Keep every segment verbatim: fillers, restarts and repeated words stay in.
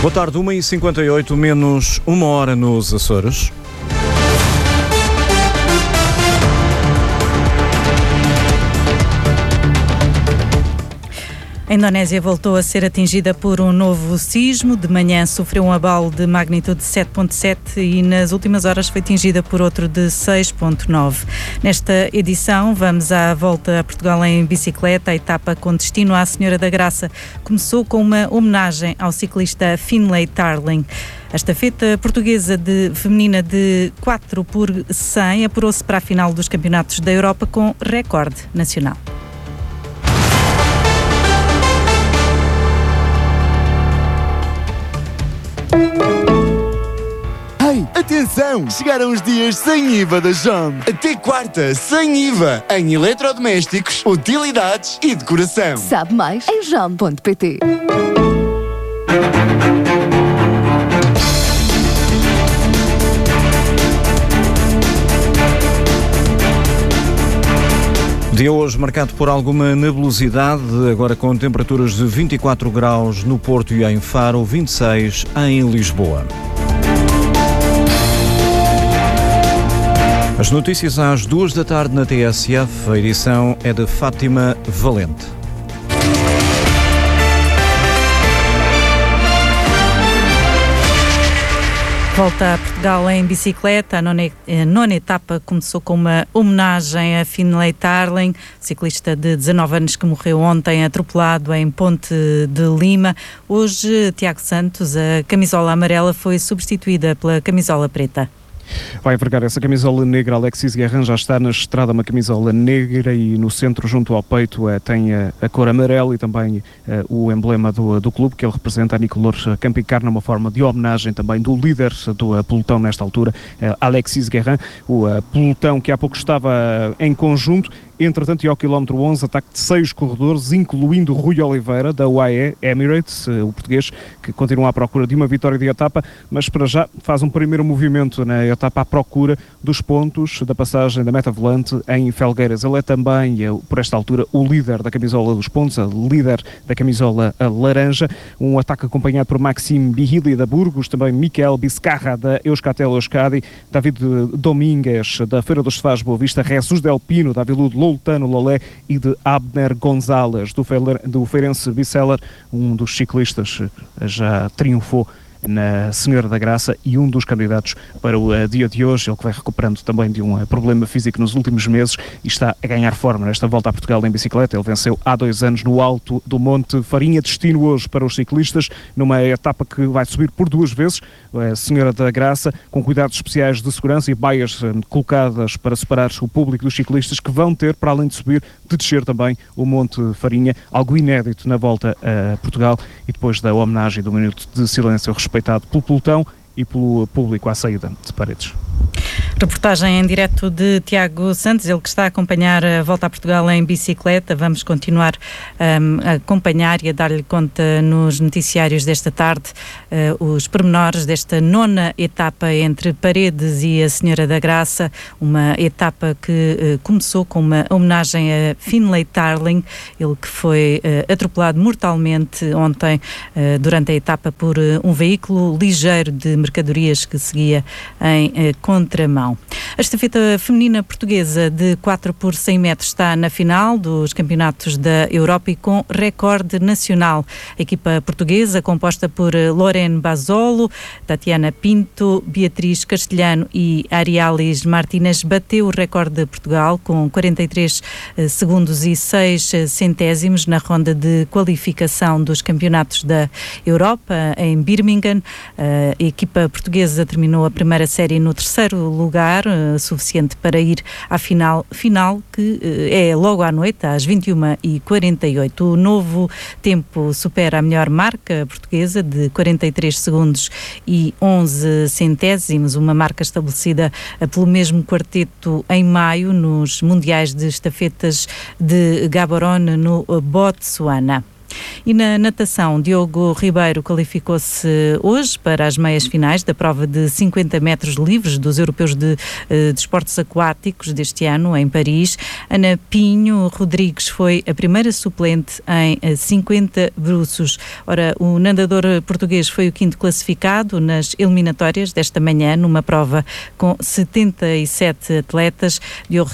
Boa tarde, uma e cinquenta e oito, menos uma hora nos Açores. A Indonésia voltou a ser atingida por um novo sismo. De manhã sofreu um abalo de magnitude sete ponto sete e nas últimas horas foi atingida por outro de seis ponto nove. Nesta edição vamos à volta a Portugal em bicicleta. A etapa com destino à Senhora da Graça começou com uma homenagem ao ciclista Finlay Tarling. A estafeta portuguesa de, feminina de quatro por cem apurou-se para a final dos campeonatos da Europa com recorde nacional. Ei, atenção! Chegaram os dias sem I V A da Jom. Até quarta, sem I V A. Em eletrodomésticos, utilidades e decoração. Sabe mais em jom ponto pt. Dia hoje marcado por alguma nebulosidade, agora com temperaturas de vinte e quatro graus no Porto e em Faro, vinte e seis em Lisboa. As notícias às duas da tarde na T S F, a edição é de Fátima Valente. Volta a Portugal em bicicleta. A nona, a nona etapa começou com uma homenagem a Finlay Tarling, ciclista de dezanove anos que morreu ontem atropelado em Ponte de Lima. Hoje, Tiago Santos, a camisola amarela foi substituída pela camisola preta. Vai envergar essa camisola negra. Alexis Guerrin já está na estrada, uma camisola negra, e no centro, junto ao peito, eh, tem a, a cor amarela e também eh, o emblema do, do clube que ele representa, a Nicolor Campicar, numa forma de homenagem também do líder do uh, pelotão nesta altura, eh, Alexis Guerrin, o uh, pelotão que há pouco estava uh, em conjunto. Entretanto, e ao quilómetro onze, ataque de seis corredores, incluindo Rui Oliveira, da U A E Emirates, o português, que continua à procura de uma vitória de etapa, mas para já faz um primeiro movimento na etapa à procura dos pontos da passagem da meta volante em Felgueiras. Ele é também, por esta altura, o líder da camisola dos pontos, a líder da camisola laranja. Um ataque acompanhado por Maxime Bihili, da Burgos, também Miquel Biscarra, da Euskatel Euskadi, David Domingues, da Feira dos Sofás Boa Vista, Jesus Del Pino, da Aviludo Loutano Lolé e de Abner Gonzalez, do, Feler, do Feirense Biceller, um dos ciclistas já triunfou na Senhora da Graça e um dos candidatos para o uh, dia de hoje. Ele que vai recuperando também de um uh, problema físico nos últimos meses e está a ganhar forma nesta volta a Portugal em bicicleta. Ele venceu há dois anos no alto do Monte Farinha. Destino hoje para os ciclistas numa etapa que vai subir por duas vezes, a Senhora da Graça, com cuidados especiais de segurança e baias uh, colocadas para separar o público dos ciclistas, que vão ter, para além de subir, de descer também o Monte Farinha, algo inédito na volta a Portugal. E depois da homenagem do minuto de silêncio respeitado pelo pelotão e pelo público à saída de Paredes. Reportagem em direto de Tiago Santos, ele que está a acompanhar a volta a Portugal em bicicleta. Vamos continuar um, a acompanhar e a dar-lhe conta nos noticiários desta tarde uh, os pormenores desta nona etapa entre Paredes e a Senhora da Graça, uma etapa que uh, começou com uma homenagem a Finlay Tarling, ele que foi uh, atropelado mortalmente ontem uh, durante a etapa por uh, um veículo ligeiro de mercadorias que seguia em uh, contramão. A estafeta feminina portuguesa de quatro por cem metros está na final dos campeonatos da Europa e com recorde nacional. A equipa portuguesa, composta por Lorene Basolo, Tatiana Pinto, Beatriz Castelhano e Arialis Martínez, bateu o recorde de Portugal com quarenta e três segundos e seis centésimos na ronda de qualificação dos campeonatos da Europa em Birmingham. A equipa portuguesa terminou a primeira série no terceiro lugar, uh, suficiente para ir à final, final que uh, é logo à noite, às vinte e uma e quarenta e oito. O novo tempo supera a melhor marca portuguesa de quarenta e três segundos e onze centésimos, uma marca estabelecida uh, pelo mesmo quarteto em maio nos Mundiais de Estafetas de Gaborone, no uh, Botsuana. E na natação, Diogo Ribeiro qualificou-se hoje para as meias finais da prova de cinquenta metros livres dos Europeus de Desportos de Aquáticos deste ano, em Paris. Ana Pinho Rodrigues foi a primeira suplente em cinquenta bruços. Ora, o nadador português foi o quinto classificado nas eliminatórias desta manhã, numa prova com setenta e sete atletas.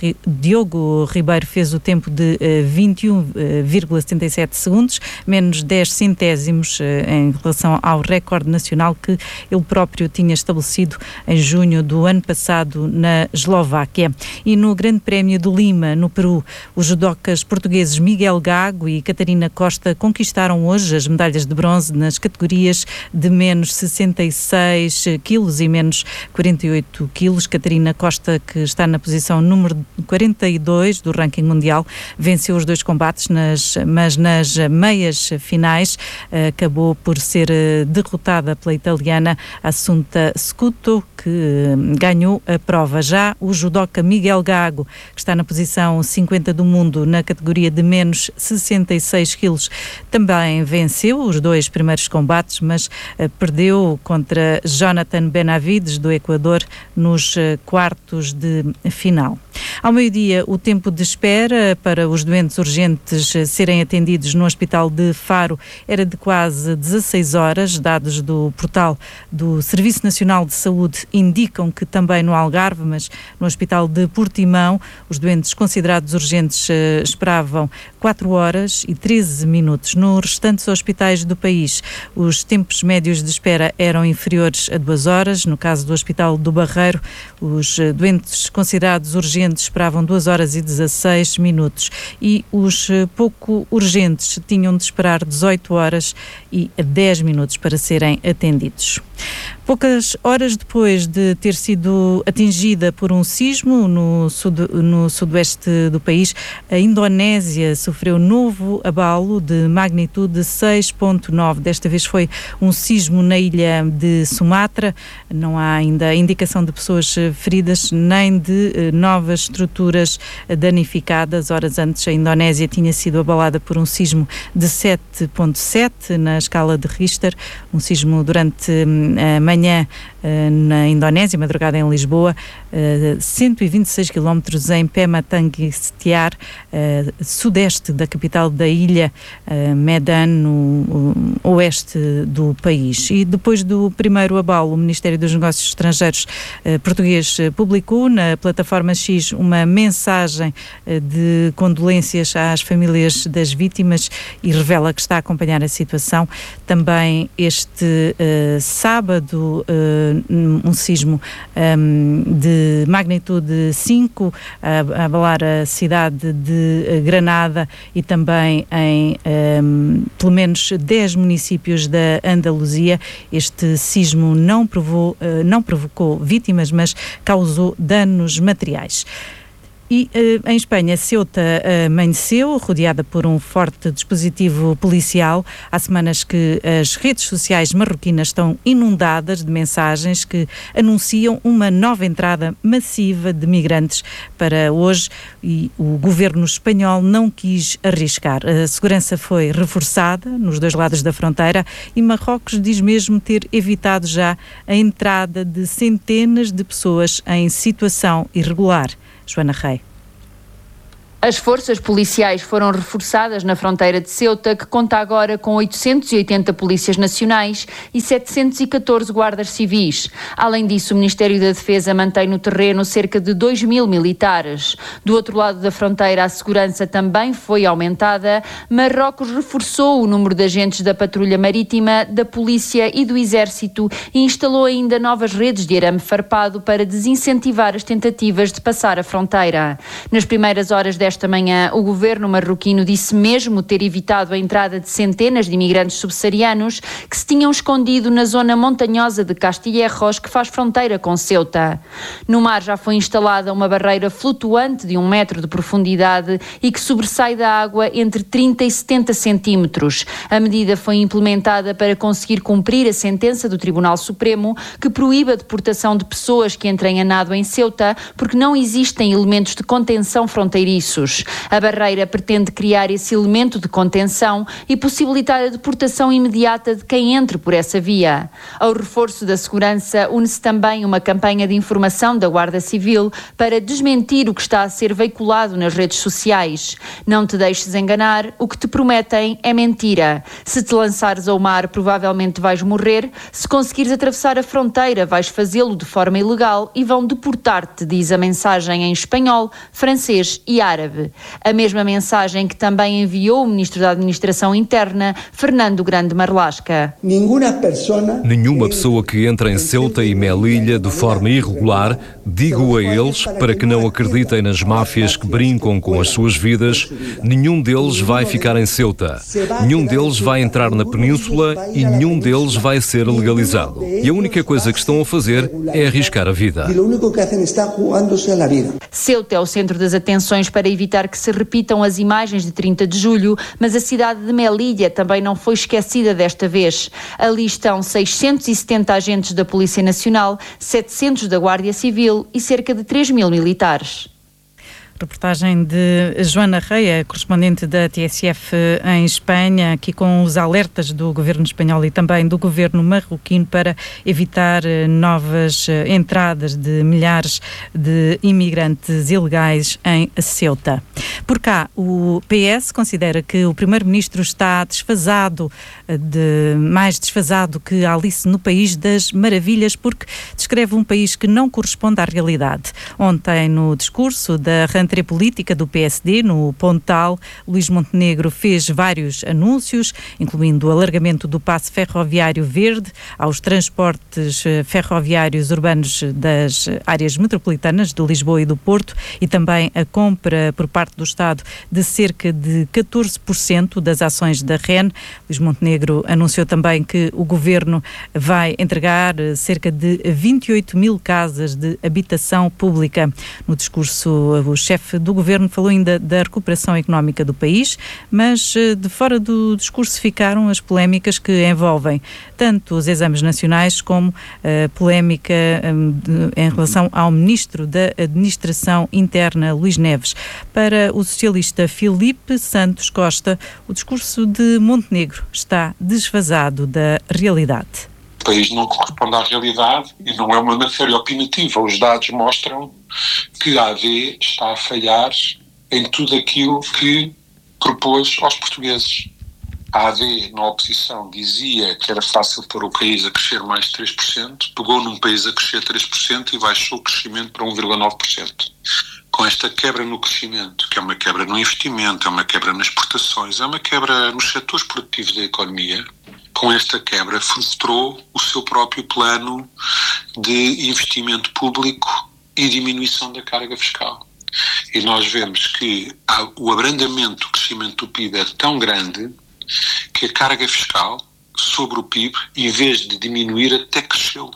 Diogo Ribeiro fez o tempo de vinte e um vírgula setenta e sete segundos, menos dez centésimos em relação ao recorde nacional que ele próprio tinha estabelecido em junho do ano passado na Eslováquia. E no Grande Prémio de Lima, no Peru, os judocas portugueses Miguel Gago e Catarina Costa conquistaram hoje as medalhas de bronze nas categorias de menos sessenta e seis quilos e menos quarenta e oito quilos. Catarina Costa, que está na posição número quarenta e dois do ranking mundial, venceu os dois combates, nas, mas nas meias finais acabou por ser derrotada pela italiana Assunta Scuto, que ganhou a prova. Já o judoca Miguel Gago, que está na posição cinquenta do mundo na categoria de menos sessenta e seis quilos, também venceu os dois primeiros combates, mas uh, perdeu contra Jonathan Benavides, do Equador, nos uh, quartos de final. Ao meio-dia, o tempo de espera para os doentes urgentes uh, serem atendidos no Hospital de Faro era de quase dezasseis horas. Dados do portal do Serviço Nacional de Saúde indicam que também no Algarve, mas no Hospital de Portimão, os doentes considerados urgentes uh, esperavam quatro horas e treze minutos. Nos restantes hospitais do país, os tempos médios de espera eram inferiores a duas horas. No caso do Hospital do Barreiro, os uh, doentes considerados urgentes esperavam duas horas e dezasseis minutos e os uh, pouco urgentes tinham de esperar dezoito horas e dez minutos para serem atendidos. Poucas horas depois de ter sido atingida por um sismo no, sud, no sudoeste do país, a Indonésia sofreu novo abalo de magnitude seis ponto nove. Desta vez foi um sismo na ilha de Sumatra. Não há ainda indicação de pessoas feridas nem de eh, novas estruturas danificadas. Horas antes, a Indonésia tinha sido abalada por um sismo de sete ponto sete na escala de Richter, um sismo durante a manhã na Indonésia, madrugada em Lisboa, cento e vinte e seis quilómetros em Pematang-Sityar, sudeste da capital da ilha, Medan, no oeste do país. E depois do primeiro abalo, o Ministério dos Negócios Estrangeiros português publicou na plataforma X uma mensagem de condolências às famílias das vítimas e revela que está a acompanhar a situação. Também este uh, sábado, uh, um sismo um, de magnitude cinco a, a abalar a cidade de Granada e também em um, pelo menos dez municípios da Andaluzia. Este sismo não, provou, uh, não provocou vítimas, mas causou danos materiais. E uh, em Espanha, Ceuta uh, amanheceu rodeada por um forte dispositivo policial. Há semanas que as redes sociais marroquinas estão inundadas de mensagens que anunciam uma nova entrada massiva de migrantes para hoje e o governo espanhol não quis arriscar. A segurança foi reforçada nos dois lados da fronteira e Marrocos diz mesmo ter evitado já a entrada de centenas de pessoas em situação irregular. Joana Rei. As forças policiais foram reforçadas na fronteira de Ceuta, que conta agora com oitocentos e oitenta polícias nacionais e setecentos e catorze guardas civis. Além disso, o Ministério da Defesa mantém no terreno cerca de dois mil militares. Do outro lado da fronteira, a segurança também foi aumentada. Marrocos reforçou o número de agentes da patrulha marítima, da polícia e do exército e instalou ainda novas redes de arame farpado para desincentivar as tentativas de passar a fronteira. Nas primeiras horas desta Esta manhã, o governo marroquino disse mesmo ter evitado a entrada de centenas de imigrantes subsaarianos que se tinham escondido na zona montanhosa de Castilleros, que faz fronteira com Ceuta. No mar já foi instalada uma barreira flutuante de um metro de profundidade e que sobressai da água entre trinta e setenta centímetros. A medida foi implementada para conseguir cumprir a sentença do Tribunal Supremo que proíbe a deportação de pessoas que entrem a nado em Ceuta porque não existem elementos de contenção fronteiriços. percursos. A barreira pretende criar esse elemento de contenção e possibilitar a deportação imediata de quem entre por essa via. Ao reforço da segurança une-se também uma campanha de informação da Guarda Civil para desmentir o que está a ser veiculado nas redes sociais. Não te deixes enganar, o que te prometem é mentira. Se te lançares ao mar, provavelmente vais morrer. Se conseguires atravessar a fronteira, vais fazê-lo de forma ilegal e vão deportar-te, diz a mensagem em espanhol, francês e árabe. A mesma mensagem que também enviou o Ministro da Administração Interna, Fernando Grande Marlasca. Nenhuma pessoa que entra em Ceuta e Melilla de forma irregular, digo a eles, para que não acreditem nas máfias que brincam com as suas vidas, nenhum deles vai ficar em Ceuta, nenhum deles vai entrar na península e nenhum deles vai ser legalizado. E a única coisa que estão a fazer é arriscar a vida. Ceuta é o centro das atenções para evitar que se repitam as imagens de trinta de julho, mas a cidade de Melilla também não foi esquecida desta vez. Ali estão seiscentos e setenta agentes da Polícia Nacional, setecentos da Guarda Civil e cerca de três mil militares. Reportagem de Joana Reia, correspondente da T S F em Espanha, aqui com os alertas do governo espanhol e também do governo marroquino para evitar novas entradas de milhares de imigrantes ilegais em Ceuta. Por cá, o P S considera que o primeiro-ministro está desfasado, de, mais desfasado que Alice no País das Maravilhas, porque descreve um país que não corresponde à realidade. Ontem, no discurso da rentrée política do P S D, no Pontal, Luís Montenegro fez vários anúncios, incluindo o alargamento do passe ferroviário verde aos transportes ferroviários urbanos das áreas metropolitanas de Lisboa e do Porto e também a compra por parte do Estado de cerca de catorze por cento das ações da R E N. Luís Montenegro anunciou também que o Governo vai entregar cerca de vinte e oito mil casas de habitação pública. No discurso, o chefe do Governo falou ainda da recuperação económica do país, mas de fora do discurso ficaram as polémicas que envolvem tanto os exames nacionais como a polémica um, em relação ao Ministro da Administração Interna, Luís Neves. Para o socialista Filipe Santos Costa, o discurso de Montenegro está desfasado da realidade. O país não corresponde à realidade e não é uma matéria opinativa. Os dados mostram que a AD está a falhar em tudo aquilo que propôs aos portugueses. A AD, na oposição, dizia que era fácil pôr o país a crescer mais de três por cento, pegou num país a crescer três por cento e baixou o crescimento para um vírgula nove por cento. Com esta quebra no crescimento, que é uma quebra no investimento, é uma quebra nas exportações, é uma quebra nos setores produtivos da economia, com esta quebra frustrou o seu próprio plano de investimento público e diminuição da carga fiscal. E nós vemos que o abrandamento do crescimento do P I B é tão grande que a carga fiscal sobre o P I B, em vez de diminuir, até cresceu.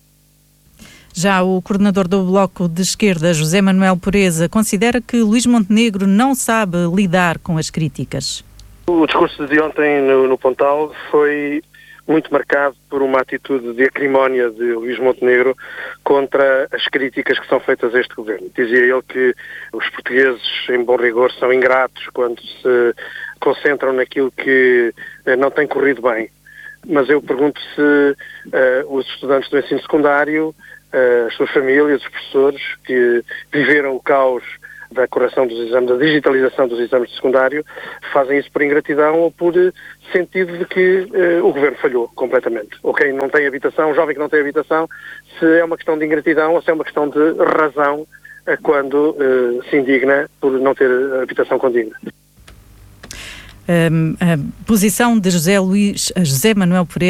Já o coordenador do Bloco de Esquerda, José Manuel Pureza, considera que Luís Montenegro não sabe lidar com as críticas. O discurso de ontem no, no Pontal foi muito marcado por uma atitude de acrimónia de Luís Montenegro contra as críticas que são feitas a este governo. Dizia ele que os portugueses, em bom rigor, são ingratos quando se concentram naquilo que não tem corrido bem. Mas eu pergunto se uh, os estudantes do ensino secundário, uh, as suas famílias, os professores que viveram o caos da correção dos exames, da digitalização dos exames de secundário, fazem isso por ingratidão ou por sentido de que uh, o governo falhou completamente. Ou quem não tem habitação, um jovem que não tem habitação, se é uma questão de ingratidão ou se é uma questão de razão uh, quando uh, se indigna por não ter habitação condigna. Um, a posição de José Luís, José Manuel Pureza